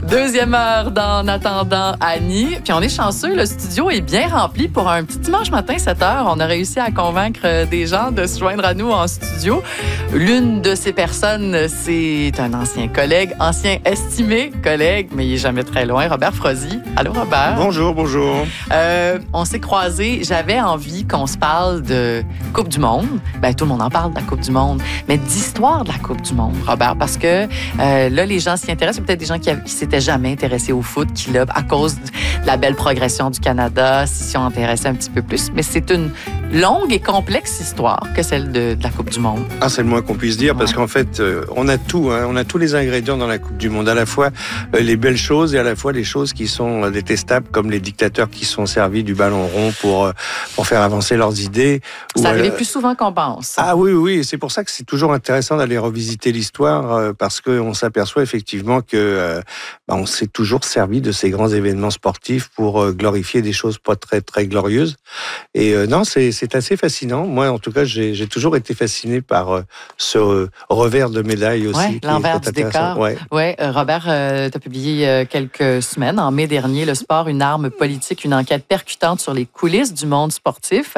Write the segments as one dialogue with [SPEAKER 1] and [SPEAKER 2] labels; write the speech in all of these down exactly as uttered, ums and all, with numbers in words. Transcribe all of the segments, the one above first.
[SPEAKER 1] Deuxième heure d'En attendant Annie. Puis on est chanceux, le studio est bien rempli pour un petit dimanche matin, sept heures. On a réussi à convaincre des gens de se joindre à nous en studio. L'une de ces personnes, c'est un ancien collègue, ancien estimé collègue, mais il est jamais très loin, Robert Frozy. Allô, Robert?
[SPEAKER 2] Bonjour, bonjour.
[SPEAKER 1] Euh, on s'est croisés. J'avais envie qu'on se parle de Coupe du Monde. Ben, tout le monde en parle de la Coupe du Monde, mais d'histoire de la Coupe du Monde, Robert, parce que euh, là, les gens s'y intéressent. Il y a peut-être des gens qui, qui s'étaient jamais intéressés au foot, qui, là, à cause de la belle progression du Canada, s'y sont intéressés un petit peu plus. Mais c'est une longue et complexe histoire que celle de, de la Coupe du Monde.
[SPEAKER 2] Ah, c'est le moins qu'on puisse dire,
[SPEAKER 1] Ouais.
[SPEAKER 2] parce qu'en fait, euh, on a tout, hein, on a tous les ingrédients dans la Coupe du Monde, à la fois euh, les belles choses et à la fois les choses qui sont euh, détestables, comme les dictateurs qui sont servis du ballon rond pour, euh, pour faire avancer leurs idées.
[SPEAKER 1] Ça
[SPEAKER 2] Ou,
[SPEAKER 1] arrive
[SPEAKER 2] euh,
[SPEAKER 1] plus souvent qu'on pense.
[SPEAKER 2] Ah oui, oui, c'est pour ça que c'est toujours intéressant d'aller revisiter l'histoire, euh, parce qu'on s'aperçoit effectivement que euh, bah, on s'est toujours servi de ces grands événements sportifs pour euh, glorifier des choses pas très très glorieuses. Et euh, non, c'est, c'est assez fascinant. Moi, en tout cas, j'ai, j'ai toujours été fasciné par euh, ce euh, revers de médaille aussi.
[SPEAKER 1] Oui,
[SPEAKER 2] qui
[SPEAKER 1] l'envers
[SPEAKER 2] est
[SPEAKER 1] du
[SPEAKER 2] intéressant.
[SPEAKER 1] décor.
[SPEAKER 2] Ouais.
[SPEAKER 1] Oui, Robert, euh, tu as publié euh, quelques semaines, en mai dernier, Le sport, une arme politique, une enquête percutante sur les coulisses du monde sportif.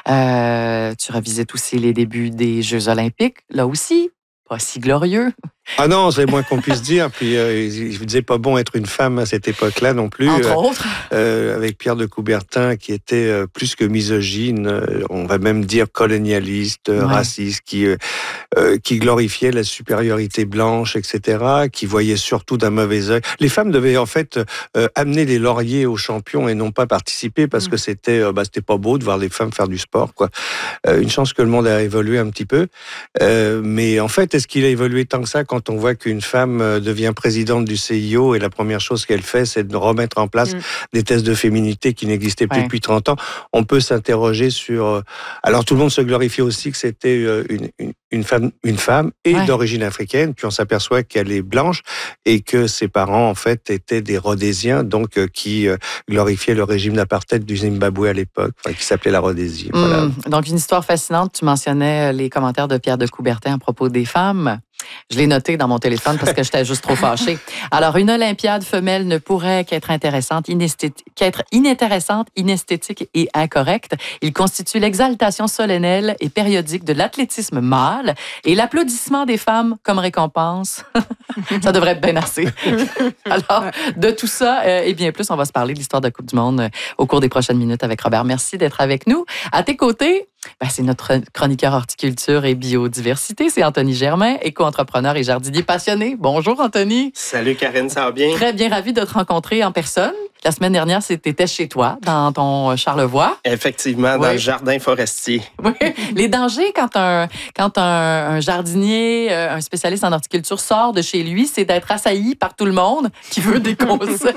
[SPEAKER 1] Euh, tu revisites aussi les débuts des Jeux olympiques. Là aussi, pas si glorieux.
[SPEAKER 2] Ah non, c'est le moins qu'on puisse dire. Puis euh, il ne disait pas bon être une femme à cette époque-là non plus.
[SPEAKER 1] Entre
[SPEAKER 2] Euh,
[SPEAKER 1] autres.
[SPEAKER 2] Euh, avec Pierre de Coubertin, qui était euh, plus que misogyne, euh, on va même dire colonialiste, euh,
[SPEAKER 1] Ouais.
[SPEAKER 2] raciste, qui euh, euh, qui glorifiait la supériorité blanche, et cetera, qui voyait surtout d'un mauvais œil. Les femmes devaient en fait euh, amener les lauriers aux champions et non pas participer, parce
[SPEAKER 1] Mm.
[SPEAKER 2] que c'était euh, bah, c'était pas beau de voir les femmes faire du sport, quoi. Euh, une chance que le monde a évolué un petit peu, euh, mais en fait, est-ce qu'il a évolué tant que ça quand on voit qu'une femme euh, devient présidente du C I O et la première chose qu'elle fait, c'est de remettre en place
[SPEAKER 1] Mm.
[SPEAKER 2] des tests de féminité qui n'existaient plus
[SPEAKER 1] Ouais.
[SPEAKER 2] depuis trente ans. On peut s'interroger sur... euh, Alors, tout le monde se glorifie aussi que c'était euh, une, une, une femme, une femme et
[SPEAKER 1] Ouais.
[SPEAKER 2] d'origine africaine, puis on s'aperçoit qu'elle est blanche et que ses parents, en fait, étaient des Rhodésiens, donc euh, qui euh, glorifiaient le régime d'apartheid du Zimbabwe à l'époque, enfin, qui s'appelait la Rhodésie. Voilà.
[SPEAKER 1] Mm. Donc, une histoire fascinante. Tu mentionnais les commentaires de Pierre de Coubertin à propos des femmes. Je l'ai noté dans mon téléphone parce que j'étais juste trop fâchée. Alors, une Olympiade femelle ne pourrait qu'être intéressante, inesthétique, qu'être inintéressante, inesthétique et incorrecte. Il constitue l'exaltation solennelle et périodique de l'athlétisme mâle et l'applaudissement des femmes comme récompense. Ça devrait être bien assez. Alors, de tout ça euh, et bien plus, on va se parler de l'histoire de la Coupe du Monde euh, au cours des prochaines minutes avec Robert. Merci d'être avec nous. À tes côtés, ben, c'est notre chroniqueur horticulture et biodiversité, c'est Anthony Germain, éco-entrepreneur et jardinier passionné. Bonjour, Anthony.
[SPEAKER 3] Salut Karine, ça va bien?
[SPEAKER 1] Très bien ravi de te rencontrer en personne. La semaine dernière, c'était chez toi, dans ton Charlevoix.
[SPEAKER 3] Effectivement, dans
[SPEAKER 1] Oui.
[SPEAKER 3] le jardin forestier.
[SPEAKER 1] Oui. Les dangers quand un, quand un, un jardinier, euh, un spécialiste en horticulture sort de chez lui, c'est d'être assailli par tout le monde qui veut des conseils.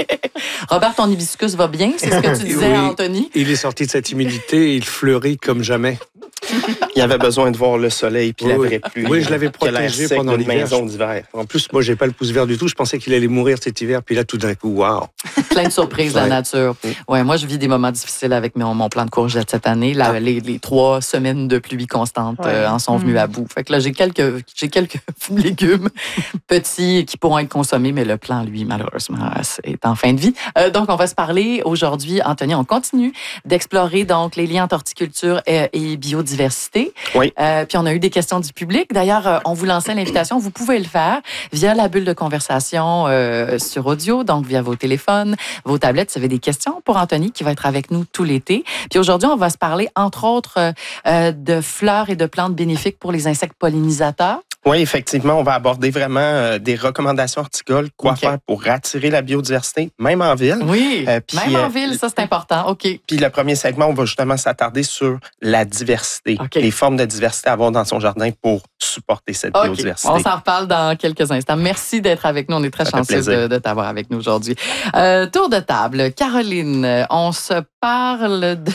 [SPEAKER 1] Robert, ton hibiscus va bien, c'est ce que tu disais
[SPEAKER 2] Oui.
[SPEAKER 1] à Anthony.
[SPEAKER 2] Il est sorti de sa timidité, il fleurit comme jamais.
[SPEAKER 3] Il avait besoin de voir le soleil puis
[SPEAKER 2] Oui,
[SPEAKER 3] la
[SPEAKER 2] oui.
[SPEAKER 3] vraie pluie.
[SPEAKER 2] Oui, je l'avais
[SPEAKER 3] que l'air
[SPEAKER 2] protégé
[SPEAKER 3] sec
[SPEAKER 2] pendant
[SPEAKER 3] d'une
[SPEAKER 2] l'hiver.
[SPEAKER 3] maison d'hiver.
[SPEAKER 2] En plus, moi, j'ai pas le pouce vert du tout. Je pensais qu'il allait mourir cet hiver, puis là, tout d'un coup, waouh!
[SPEAKER 1] Plein de surprises, la
[SPEAKER 2] Ouais.
[SPEAKER 1] nature. Ouais, moi, je vis des moments difficiles avec mon, mon plan de courgettes cette année. La-
[SPEAKER 2] Ah.
[SPEAKER 1] les, les trois semaines de pluie constante
[SPEAKER 4] Ouais.
[SPEAKER 1] euh, en sont venues
[SPEAKER 4] Mm.
[SPEAKER 1] à bout. Fait que là, j'ai quelques, j'ai quelques légumes petits qui pourront être consommés, mais le plan, lui, malheureusement, est en fin de vie. Euh, donc, on va se parler aujourd'hui, Anthony. On continue d'explorer donc les liens entre horticulture et, et biodiversité.
[SPEAKER 3] Oui.
[SPEAKER 1] Euh, puis on a eu des questions du public. D'ailleurs, euh, on vous lançait l'invitation. Vous pouvez le faire via la bulle de conversation euh, sur audio, donc via vos téléphones, vos tablettes. Si vous avez des questions pour Anthony, qui va être avec nous tout l'été. Puis aujourd'hui, on va se parler, entre autres, euh, euh, de fleurs et de plantes bénéfiques pour les insectes pollinisateurs.
[SPEAKER 3] Oui, effectivement, on va aborder vraiment euh, des recommandations horticoles, quoi
[SPEAKER 1] OK.
[SPEAKER 3] faire pour attirer la biodiversité, même en ville.
[SPEAKER 1] Oui,
[SPEAKER 3] Euh, puis,
[SPEAKER 1] même en
[SPEAKER 3] euh,
[SPEAKER 1] ville, ça, c'est important. OK.
[SPEAKER 3] Puis le premier segment, on va justement s'attarder sur la diversité,
[SPEAKER 1] OK.
[SPEAKER 3] les formes de diversité à avoir dans son jardin pour supporter cette
[SPEAKER 1] OK.
[SPEAKER 3] biodiversité.
[SPEAKER 1] On s'en reparle dans quelques instants. Merci d'être avec nous. On est très
[SPEAKER 3] Ça fait
[SPEAKER 1] chanceux
[SPEAKER 3] plaisir.
[SPEAKER 1] de, de t'avoir avec nous aujourd'hui. Euh, tour de table. Caroline, on se parle de...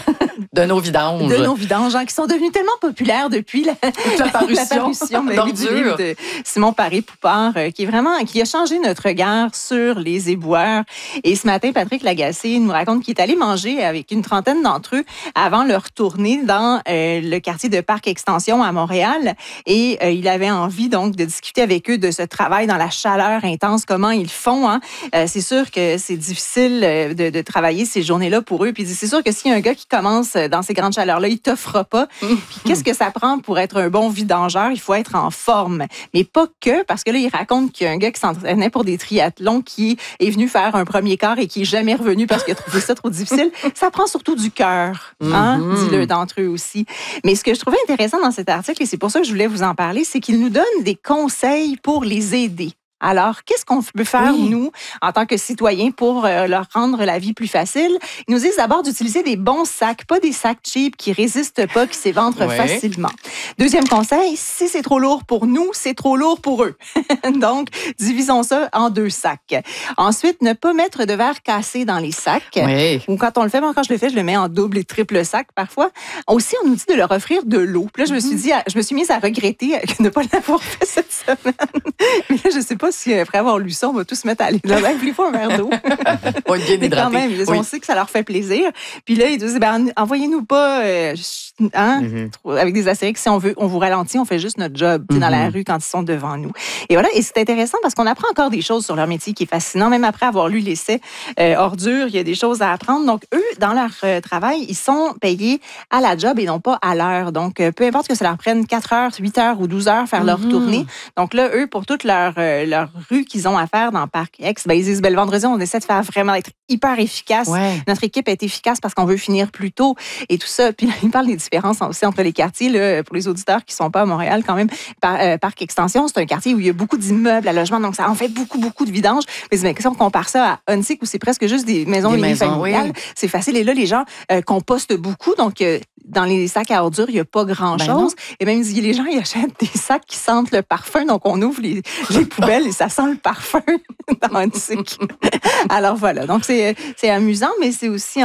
[SPEAKER 1] de nos vidanges.
[SPEAKER 4] De nos vidanges, hein, qui sont devenus tellement populaires depuis la,
[SPEAKER 1] la parution,
[SPEAKER 4] la parution mais oui, du livre de Simon Paré-Poupard, euh, qui est vraiment, qui a changé notre regard sur les éboueurs. Et ce matin, Patrick Lagacé nous raconte qu'il est allé manger avec une trentaine d'entre eux avant leur tournée dans euh, le quartier de Parc Extension à Montréal. Et euh, il avait envie donc de discuter avec eux de ce travail dans la chaleur intense, comment ils font. Hein. Euh, c'est sûr que c'est difficile de, de travailler ces journées-là pour eux. Puis c'est sûr que s'il y a un gars qui commence dans ces grandes chaleurs-là, il t'offre pas. Puis qu'est-ce que ça prend pour être un bon vidangeur? Il faut être en forme. Mais pas que, parce que là, il raconte qu'il y a un gars qui s'entraînait pour des triathlons qui est venu faire un premier quart et qui est jamais revenu parce qu'il a trouvé ça trop difficile. Ça prend surtout du cœur, hein? Mm-hmm. Dit-le d'entre eux aussi. Mais ce que je trouvais intéressant dans cet article, et c'est pour ça que je voulais vous en parler, c'est qu'il nous donne des conseils pour les aider. Alors, qu'est-ce qu'on peut faire, oui. nous, en tant que citoyens, pour euh, leur rendre la vie plus facile? Ils nous disent d'abord d'utiliser des bons sacs, pas des sacs cheap qui résistent pas, qui s'éventrent ouais. facilement. Deuxième conseil, si c'est trop lourd pour nous, c'est trop lourd pour eux. Donc, divisons ça en deux sacs. Ensuite, ne pas mettre de verre cassé dans les sacs.
[SPEAKER 1] Oui.
[SPEAKER 4] Ou quand on le fait, moi, quand je le fais, je le mets en double et triple sac parfois. Aussi, on nous dit de leur offrir de l'eau. Puis là, je me suis dit, je me suis mise à regretter de ne pas l'avoir fait cette semaine. Mais là, je sais pas si après avoir lu ça, on va tous se mettre à aller là. Ben, plus fois un verre d'eau.
[SPEAKER 1] On est bien hydraté.
[SPEAKER 4] Quand même, oui. On sait que ça leur fait plaisir. Puis là, ils disent, ben, envoyez-nous pas euh, hein, mm-hmm. avec des astérix. Si on veut, on vous ralentit, on fait juste notre job mm-hmm. dans la rue quand ils sont devant nous. Et voilà, et c'est intéressant parce qu'on apprend encore des choses sur leur métier qui est fascinant. Même après avoir lu l'essai euh, Ordure, il y a des choses à apprendre. Donc, eux, dans leur euh, travail, ils sont payés à la job et non pas à l'heure. Donc, euh, peu importe que ça leur prenne quatre heures, huit heures ou douze heures faire mm-hmm. leur tournée. Donc là, eux, pour toute leur, euh, leur rue qu'ils ont à faire dans Parc X, ben, ils disent, ben, le vendredi, on essaie de faire vraiment être hyper efficace.
[SPEAKER 1] Ouais.
[SPEAKER 4] Notre équipe est efficace parce qu'on veut finir plus tôt et tout ça. Puis là, ils parlent des différences aussi entre les quartiers. Là, pour les auditeurs qui ne sont pas à Montréal, quand même, par, euh, Parc Extension, c'est un quartier où il y a beaucoup d'immeubles à logement, donc ça en fait beaucoup, beaucoup de vidange. Mais si on compare ça à Huntsic, où c'est presque juste des maisons unifamiliales, oui. c'est facile. Et là, les gens euh, compostent beaucoup, donc euh, dans les sacs à ordures, il n'y a pas grand-chose. Ben et même, les gens, ils achètent des sacs qui sentent le parfum, donc on ouvre les, les poubelles et ça sent le parfum dans Huntsic. Alors voilà, donc c'est, c'est amusant, mais c'est aussi